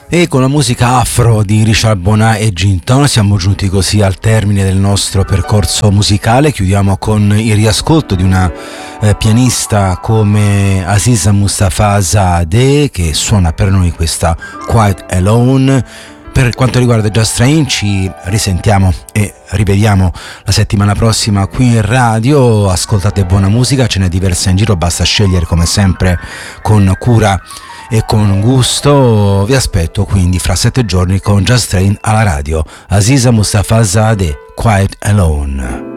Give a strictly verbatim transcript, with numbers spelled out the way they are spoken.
E con la musica afro di Richard Bonas e Ginton siamo giunti così al termine del nostro percorso musicale. Chiudiamo con il riascolto di una eh, pianista come Aziza Mustafazadeh, che suona per noi questa Quite Alone. Per quanto riguarda Just Train ci risentiamo e rivediamo la settimana prossima qui in radio. Ascoltate buona musica, ce n'è diversa in giro, basta scegliere come sempre con cura e con gusto. Vi aspetto quindi fra sette giorni con Just Train alla radio. Aziza Mustafazadeh, Quite Alone.